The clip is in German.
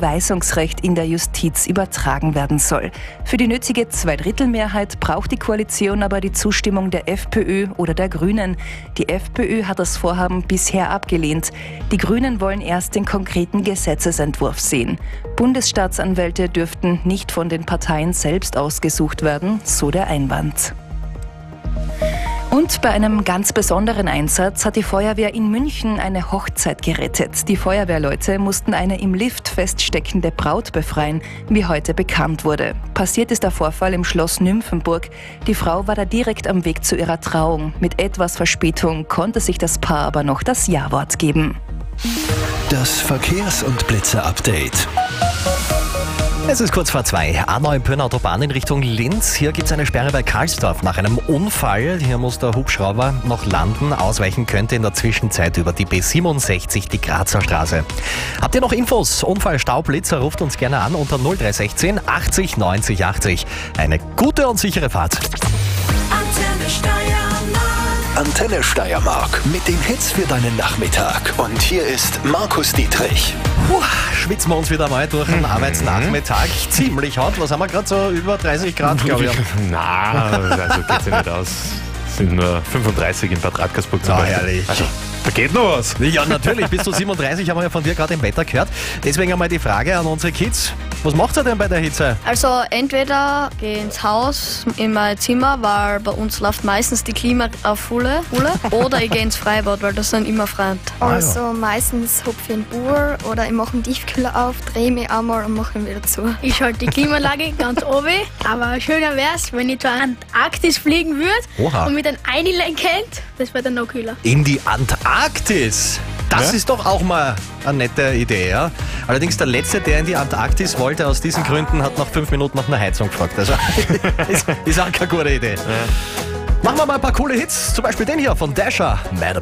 Weisungsrecht in der Justiz übertragen werden soll. Für die nötige Zweidrittelmehrheit braucht die Koalition aber die Zustimmung der FPÖ oder der Grünen. Die FPÖ hat das Vorhaben bisher abgelehnt. Die Grünen wollen erst den konkreten Gesetzesentwurf sehen. Bundesstaatsanwälte dürften nicht von den Parteien selbst ausgesucht werden, so der Einwand. Und bei einem ganz besonderen Einsatz hat die Feuerwehr in München eine Hochzeit gerettet. Die Feuerwehrleute mussten eine im Lift feststeckende Braut befreien, wie heute bekannt wurde. Passiert ist der Vorfall im Schloss Nymphenburg. Die Frau war da direkt am Weg zu ihrer Trauung. Mit etwas Verspätung konnte sich das Paar aber noch das Ja-Wort geben. Das Verkehrs- und Blitze-Update. Es ist kurz vor 2. A9 Pöhner Autobahn in Richtung Linz. Hier gibt es eine Sperre bei Karlsdorf nach einem Unfall. Hier muss der Hubschrauber noch landen. Ausweichen könnte in der Zwischenzeit über die B67, die Grazer Straße. Habt ihr noch Infos? Unfall, Stau, Blitzer, ruft uns gerne an unter 0316 80 90 80. Eine gute und sichere Fahrt. Antenne Steiermark mit den Hits für deinen Nachmittag. Und hier ist Markus Dietrich. Schwitzen wir uns wieder mal durch den Arbeitsnachmittag. Ziemlich hot. Was haben wir gerade so? Über 30 Grad, glaube ich. Na, also geht's ja nicht aus. Es sind nur 35 in Bad Radkersburg zum Beispiel. Herrlich. Also, da geht noch was. Ja, natürlich. Bis zu 37 haben wir ja von dir gerade im Wetter gehört. Deswegen einmal die Frage an unsere Kids. Was macht ihr denn bei der Hitze? Also entweder gehe ins Haus, in mein Zimmer, weil bei uns läuft meistens die Klima auf Fulle, oder ich gehe ins Freibad, weil das sind immer Freund. Also meistens hupfe ich in den Bur oder ich mache einen Tiefkühler auf, drehe mich einmal und mache ihn wieder zu. Ich schalte die Klimaanlage ganz oben, aber schöner wäre es, wenn ich zur Antarktis fliegen würde und mit einem einlenken könnte. Das wäre dann noch kühler. In die Antarktis. Das ist doch auch mal eine nette Idee, ja? Allerdings der Letzte, der in die Antarktis wollte, aus diesen Gründen, hat nach 5 Minuten nach einer Heizung gefragt. Also ist auch keine gute Idee. Machen wir mal ein paar coole Hits, zum Beispiel den hier von Dasher, Madam.